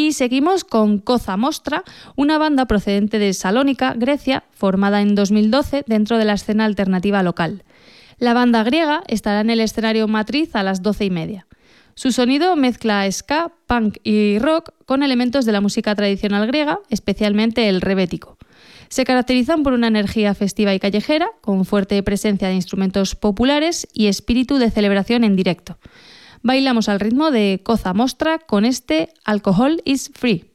Y seguimos con Koza Mostra, una banda procedente de Salónica, Grecia, formada en 2012 dentro de la escena alternativa local. La banda griega estará en el escenario Matriz a las 12:30. Su sonido mezcla ska, punk y rock con elementos de la música tradicional griega, especialmente el rebético. Se caracterizan por una energía festiva y callejera, con fuerte presencia de instrumentos populares y espíritu de celebración en directo. Bailamos al ritmo de Koza Mostra con este Alcohol is Free.